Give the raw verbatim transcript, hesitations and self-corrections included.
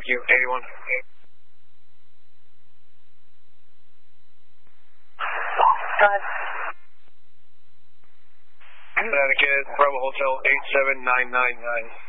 you, eighty-one. Five. Connecticut, Bravo Hotel eight seven nine nine nine.